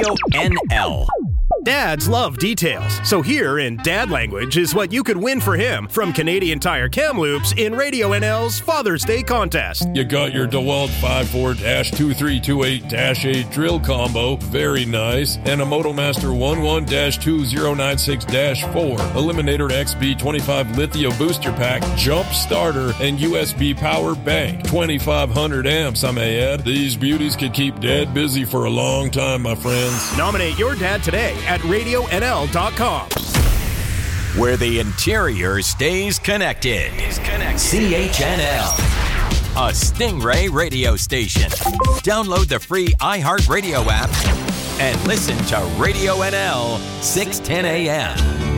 NL. Dads love details, so here in dad language is what you could win for him from Canadian Tire Kamloops in Radio NL's Father's Day contest. You got your DeWalt 54-2328-8 drill combo, very nice, and a Motomaster 11-2096-4, Eliminator XB 25 Lithium Booster Pack, Jump Starter, and USB Power Bank, 2,500 amps, I may add. These beauties could keep Dad busy for a long time, my friends. Nominate your dad today at RadioNL.com. Where the interior stays connected. CHNL. A Stingray radio station. Download the free iHeartRadio app and listen to Radio NL 610 AM.